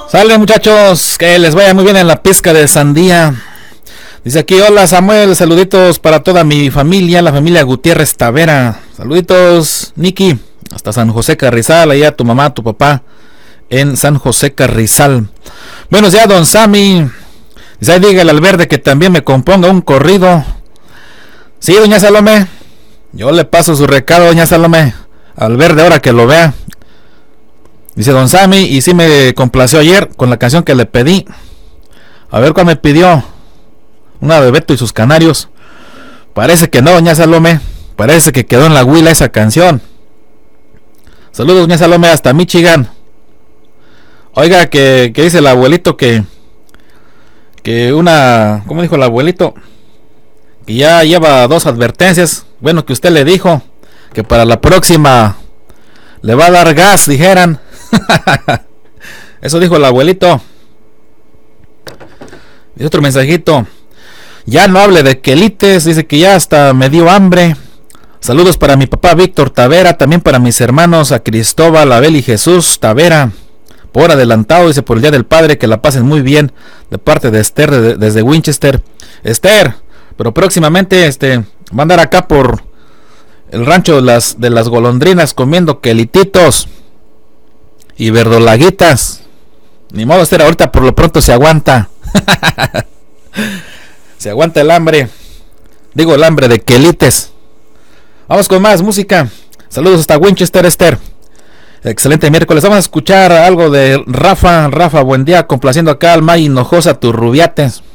Sale muchachos, que les vaya muy bien en la pesca de sandía. Dice aquí, hola Samuel, saluditos para toda mi familia, la familia Gutiérrez Tavera. Saluditos, Niki, hasta San José Carrizal, allá tu mamá, tu papá, en San José Carrizal. Buenos días, don Sammy. Dice ahí, dígale al verde que también me componga un corrido. Sí, doña Salomé, yo le paso su recado, doña Salomé, al verde ahora que lo vea. Dice don Sammy, y sí me complació ayer con la canción que le pedí. A ver cuál me pidió. Una de Beto y sus Canarios. Parece que no, doña Salomé. Parece que quedó en la huila esa canción. Saludos, doña Salomé, hasta Michigan. Oiga, que dice el abuelito que una... ¿Cómo dijo el abuelito? Que ya lleva 2 advertencias. Bueno, que usted le dijo que para la próxima le va a dar gas, dijeran. Eso dijo el abuelito. Y otro mensajito. Ya no hable de quelites. Dice que ya hasta me dio hambre. Saludos para mi papá Víctor Tavera. También para mis hermanos a Cristóbal, Abel y Jesús Tavera. Por adelantado, dice, por el Día del Padre. Que la pasen muy bien. De parte de Esther desde Winchester. Esther, pero próximamente va a andar acá por el rancho de las golondrinas comiendo quelititos y verdolaguitas. Ni modo, Esther, ahorita por lo pronto se aguanta. Se aguanta el hambre. Digo, el hambre de quelites. Vamos con más música. Saludos hasta Winchester, Esther. Excelente miércoles. Vamos a escuchar algo de Rafa. Rafa, buen día. Complaciendo acá al May Hinojosa, tus rubiates.